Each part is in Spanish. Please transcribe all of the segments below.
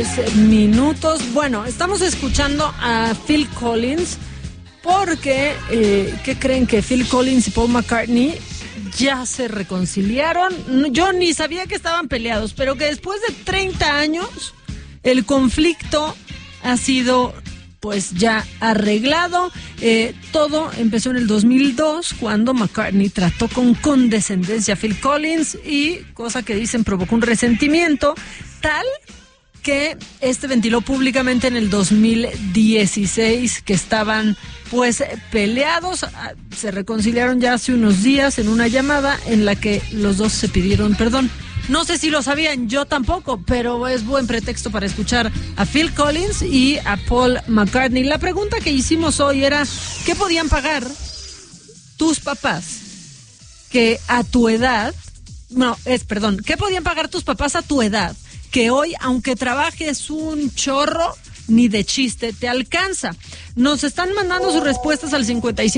minutos. Bueno, estamos escuchando a Phil Collins porque, ¿qué creen? Que Phil Collins y Paul McCartney ya se reconciliaron. Yo ni sabía que estaban peleados, pero que después de 30 años el conflicto ha sido pues ya arreglado. Todo empezó en el 2002 cuando McCartney trató con condescendencia a Phil Collins y, cosa que dicen, provocó un resentimiento tal que ventiló públicamente en el 2016 que estaban pues peleados. Se reconciliaron ya hace unos días en una llamada en la que los dos se pidieron perdón. No sé si lo sabían, yo tampoco, pero es buen pretexto para escuchar a Phil Collins y a Paul McCartney. La pregunta que hicimos hoy era, ¿qué podían pagar tus papás que a tu edad, ¿qué podían pagar tus papás a tu edad que hoy, aunque trabajes un chorro, ni de chiste te alcanza? Nos están mandando sus respuestas al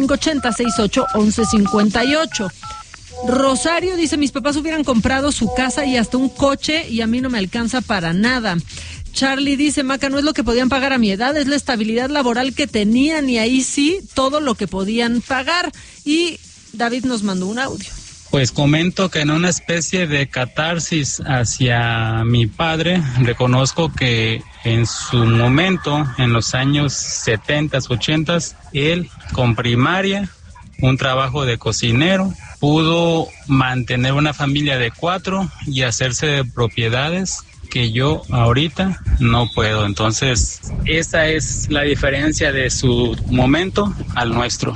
5580-68-1158. Rosario dice, mis papás hubieran comprado su casa y hasta un coche y a mí no me alcanza para nada. Charlie dice, Maca, no es lo que podían pagar a mi edad, es la estabilidad laboral que tenían y ahí sí, todo lo que podían pagar. Y David nos mandó un audio. Pues comento que en una especie de catarsis hacia mi padre, reconozco que en su momento, en los años 70s, 80s, él con primaria, un trabajo de cocinero, pudo mantener una familia de 4 y hacerse de propiedades que yo ahorita no puedo. Entonces, esa es la diferencia de su momento al nuestro.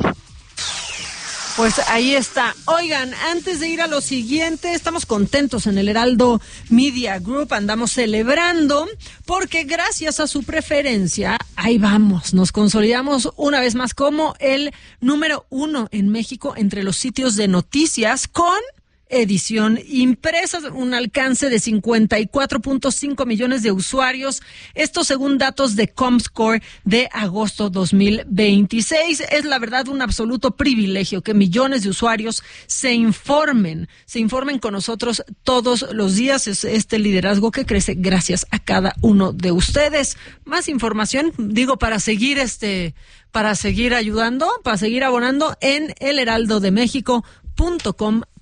Pues ahí está. Oigan, antes de ir a lo siguiente, estamos contentos en el Heraldo Media Group, andamos celebrando porque gracias a su preferencia, ahí vamos, nos consolidamos una vez más como el número 1 en México entre los sitios de noticias con edición impresa, un alcance de 54.5 millones de usuarios. Esto según datos de Comscore de agosto 2026. Es la verdad un absoluto privilegio que millones de usuarios se informen con nosotros todos los días. Es este liderazgo que crece gracias a cada uno de ustedes. Más información, para seguir ayudando, para seguir abonando en elheraldodemexico.com.mx.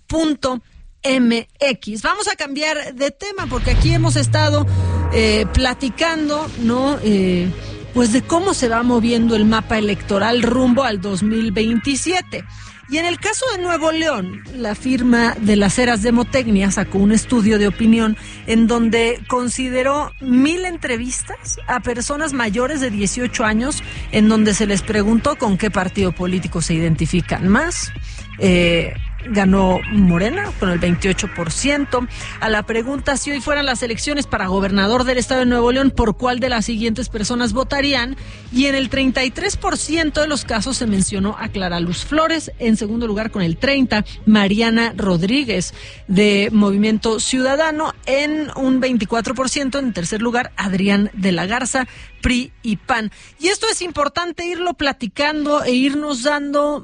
Vamos a cambiar de tema porque aquí hemos estado platicando, ¿no? Pues de cómo se va moviendo el mapa electoral rumbo al 2027. Y en el caso de Nuevo León, la firma de las Heras Demotecnia sacó un estudio de opinión en donde consideró 1,000 entrevistas a personas mayores de 18 años en donde se les preguntó con qué partido político se identifican más. Ganó Morena con el 28%. A la pregunta si hoy fueran las elecciones para gobernador del estado de Nuevo León, ¿por cuál de las siguientes personas votarían? Y en el 33% de los casos se mencionó a Clara Luz Flores. En segundo lugar, con el 30%, Mariana Rodríguez de Movimiento Ciudadano. En un 24%, en tercer lugar, Adrián de la Garza, PRI y PAN. Y esto es importante irlo platicando e irnos dando...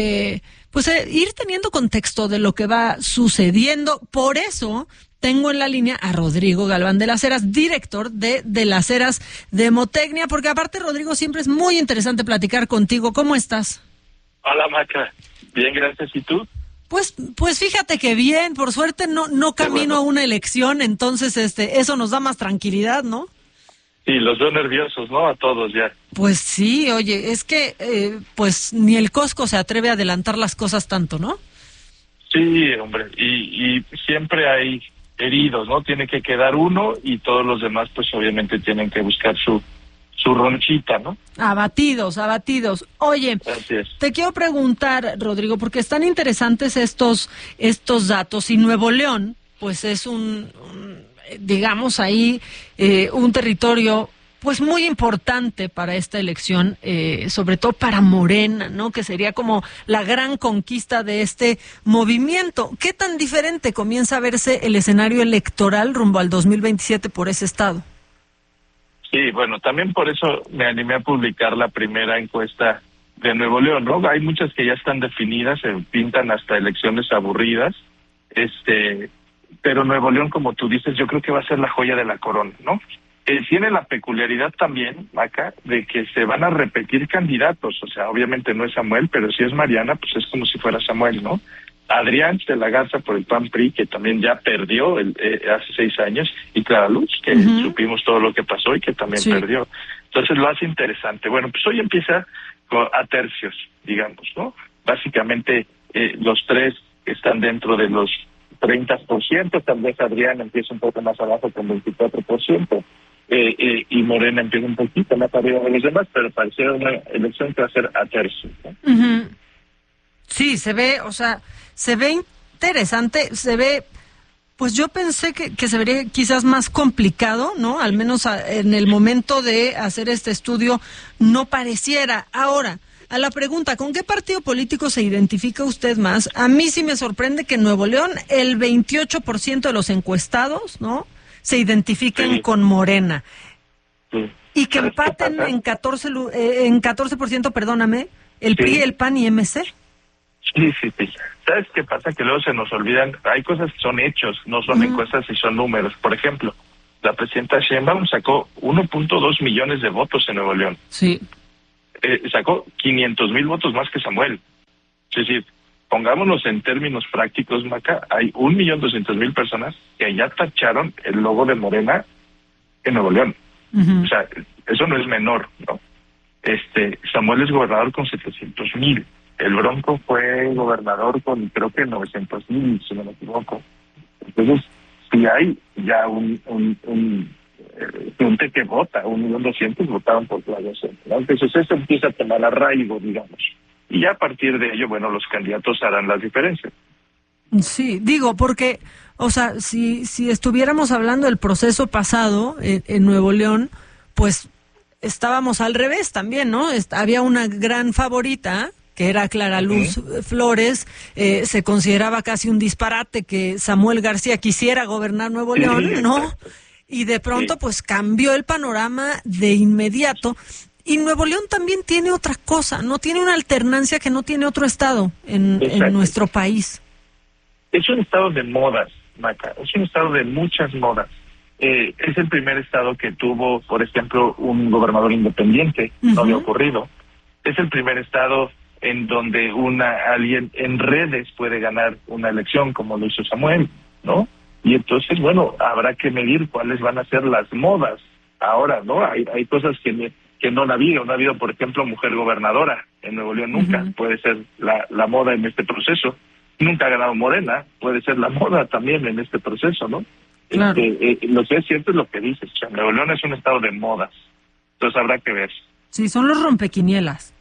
ir teniendo contexto de lo que va sucediendo. Por eso tengo en la línea a Rodrigo Galván de las Heras, director de las Heras Demotecnia, porque aparte, Rodrigo, siempre es muy interesante platicar contigo. ¿Cómo estás? Hola, Maca. Bien, gracias. ¿Y tú? Pues fíjate que bien, por suerte no camino a una elección, entonces eso nos da más tranquilidad, ¿no? Sí, los veo nerviosos, ¿no? A todos ya. Pues sí, oye, es que pues ni el Costco se atreve a adelantar las cosas tanto, ¿no? Sí, hombre, y siempre hay heridos, ¿no? Tiene que quedar uno y todos los demás pues obviamente tienen que buscar su ronchita, ¿no? Abatidos. Oye, te quiero preguntar, Rodrigo, porque están interesantes estos datos y Nuevo León pues es digamos ahí, un territorio pues muy importante para esta elección, sobre todo para Morena, ¿no? Que sería como la gran conquista de este movimiento. ¿Qué tan diferente comienza a verse el escenario electoral rumbo al 2027 por ese estado? Sí, bueno, también por eso me animé a publicar la primera encuesta de Nuevo León, ¿no? Hay muchas que ya están definidas, se pintan hasta elecciones aburridas, pero Nuevo León, como tú dices, yo creo que va a ser la joya de la corona, ¿no? Tiene la peculiaridad también, Maca, de que se van a repetir candidatos. O sea, obviamente no es Samuel, pero si es Mariana, pues es como si fuera Samuel, ¿no? Adrián de la Garza por el PAN-PRI, que también ya perdió hace 6 años, y Clara Luz, que supimos todo lo que pasó y que también perdió. Entonces lo hace interesante. Bueno, pues hoy empieza a tercios, digamos, ¿no? Básicamente los tres están dentro de los 30%, tal vez Adrián empieza un poco más abajo con 24%, y Morena empieza un poquito más arriba de los demás, pero parece una elección que va a ser a tercios, ¿no? Sí, se ve, o sea, se ve interesante, se ve, pues yo pensé que se vería quizás más complicado, ¿no? Al menos en el momento de hacer este estudio no pareciera. Ahora, a la pregunta, ¿con qué partido político se identifica usted más? A mí sí me sorprende que en Nuevo León el 28% de los encuestados, ¿no?, se identifiquen con Morena. Y que empaten en 14%, perdóname, el PRI, el PAN y MC. Sí. ¿Sabes qué pasa? Que luego se nos olvidan, hay cosas que son hechos, no son encuestas y son números. Por ejemplo, la presidenta Sheinbaum sacó 1.2 millones de votos en Nuevo León. Sí. Sacó 500,000 votos más que Samuel. Es decir, pongámonos en términos prácticos, Maca, hay 1.200.000 personas que ya tacharon el logo de Morena en Nuevo León. O sea, eso no es menor, ¿no? Samuel es gobernador con 700,000. El Bronco fue gobernador con creo que 900,000, si no me equivoco. Entonces, si hay ya gente que vota, 1.200.000 votaron por Claudia Sheinbaum, ¿no? Entonces eso empieza a tomar arraigo, digamos. Y ya a partir de ello, bueno, los candidatos harán las diferencias. Sí, digo, porque, o sea, si estuviéramos hablando del proceso pasado en Nuevo León, pues estábamos al revés también, ¿no? Había una gran favorita, que era Clara Luz Flores. Se consideraba casi un disparate que Samuel García quisiera gobernar Nuevo León, ¿no? Y de pronto, pues cambió el panorama de inmediato. Y Nuevo León también tiene otra cosa, no tiene una alternancia que no tiene otro estado en nuestro país. Es un estado de modas, Maca, es un estado de muchas modas. Es el primer estado que tuvo, por ejemplo, un gobernador independiente, no había ocurrido. Es el primer estado en donde alguien en redes puede ganar una elección, como lo hizo Samuel, ¿no? Y entonces, bueno, habrá que medir cuáles van a ser las modas ahora, ¿no? Hay cosas que no han habido. No ha habido, por ejemplo, mujer gobernadora en Nuevo León nunca. Puede ser la moda en este proceso. Nunca ha ganado Morena. Puede ser la moda también en este proceso, ¿no? Claro. Lo que es cierto es lo que dices. O sea, Nuevo León es un estado de modas. Entonces habrá que ver. Sí, son los rompequinielas.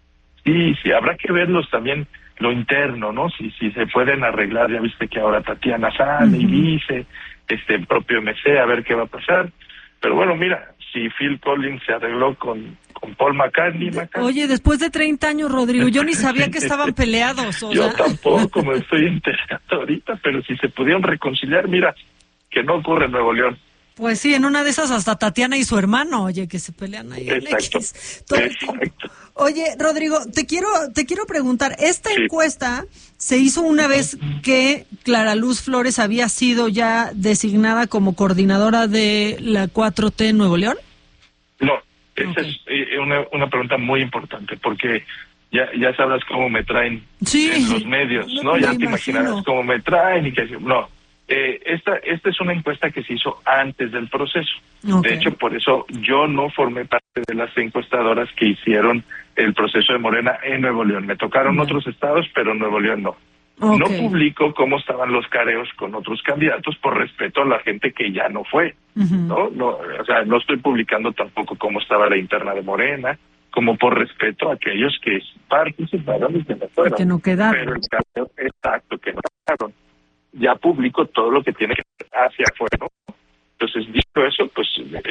Sí, habrá que verlos también, lo interno, ¿no? Si se pueden arreglar. Ya viste que ahora Tatiana sale y dice, el propio MC, a ver qué va a pasar. Pero bueno, mira, si Phil Collins se arregló con Paul McCartney. Oye, después de 30 años, Rodrigo, yo ni sabía que estaban peleados. Yo tampoco me estoy enterando ahorita, pero si se pudieron reconciliar, mira, que no ocurre en Nuevo León. Pues sí, en una de esas hasta Tatiana y su hermano, oye, que se pelean ahí en X todo el tiempo. Oye, Rodrigo, te quiero preguntar, esta encuesta se hizo una vez que Clara Luz Flores había sido ya designada como coordinadora de la 4T en Nuevo León. No, esa es una pregunta muy importante, porque ya sabrás cómo me traen en los medios, ¿no? Ya te imaginarás cómo me traen y que no. Esta es una encuesta que se hizo antes del proceso. De hecho, por eso yo no formé parte de las encuestadoras que hicieron el proceso de Morena en Nuevo León. Me tocaron otros estados, pero Nuevo León no. No publico cómo estaban los careos con otros candidatos por respeto a la gente que ya no fue. No, o sea, no estoy publicando tampoco cómo estaba la interna de Morena, como por respeto a aquellos que participaron y que no fueron. Que no quedaron. Pero el careo exacto que no quedaron. Ya publico todo lo que tiene que ver hacia afuera, ¿no? Entonces, dicho eso, pues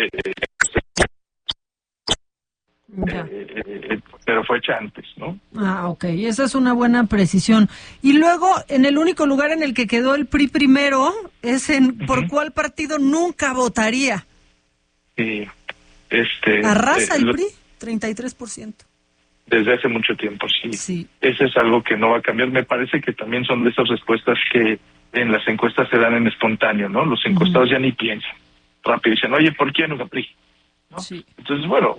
pero fue hecha antes, ¿no? Ok, esa es una buena precisión. Y luego, en el único lugar en el que quedó el PRI primero, es por cuál partido nunca votaría. Sí, arrasa el PRI, 33%. Desde hace mucho tiempo, sí. Eso es algo que no va a cambiar. Me parece que también son de esas respuestas que en las encuestas se dan en espontáneo, ¿no? Los encuestados ya ni piensan. rápido dicen, oye, ¿por qué no PRI? ¿No? Sí. Entonces, bueno,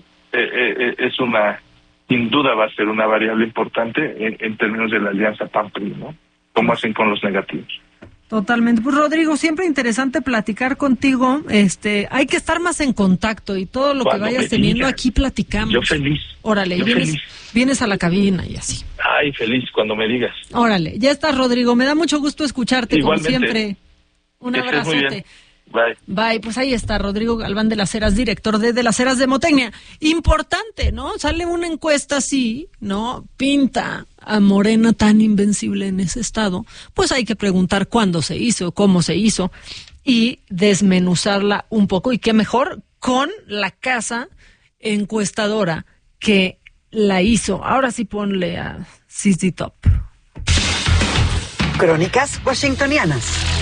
sin duda va a ser una variable importante en términos de la alianza PAN-PRI, ¿no? ¿Cómo hacen con los negativos? Totalmente. Pues Rodrigo, siempre interesante platicar contigo. Hay que estar más en contacto y todo lo cuando que vayas teniendo aquí platicamos. Yo feliz. Órale, vienes a la cabina y así. Ay, feliz cuando me digas. Órale, ya estás, Rodrigo. Me da mucho gusto escucharte. Igualmente. Como siempre. Un abrazote. Bye. Bye, pues ahí está Rodrigo Galván de las Heras, director de las Heras de Demotecnia. Importante, ¿no? Sale una encuesta así, ¿no? Pinta a Morena tan invencible en ese estado. Pues hay que preguntar cuándo se hizo, cómo se hizo y desmenuzarla un poco. Y qué mejor con la casa encuestadora que la hizo. Ahora sí ponle a CC Top. Crónicas Washingtonianas.